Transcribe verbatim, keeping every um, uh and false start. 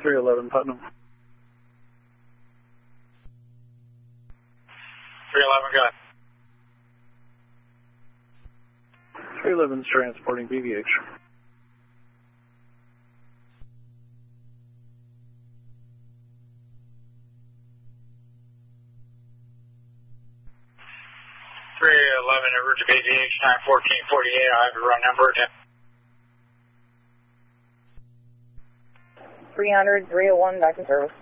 three eleven Putnam. three eleven, go ahead. three eleven's transporting B V H. three eleven, over to B V H, nine fourteen forty-eight, I have a run number again. three hundred, three oh one, back in service.